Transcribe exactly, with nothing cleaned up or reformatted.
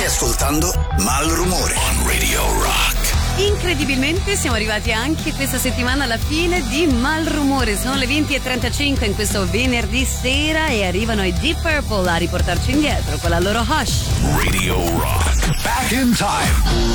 Stai ascoltando Malrumore on Radio Rock. Incredibilmente siamo arrivati anche questa settimana alla fine di Malrumore. Sono le venti e trentacinque in questo venerdì sera e arrivano i Deep Purple a riportarci indietro con la loro Hush. Radio Rock. Back in time.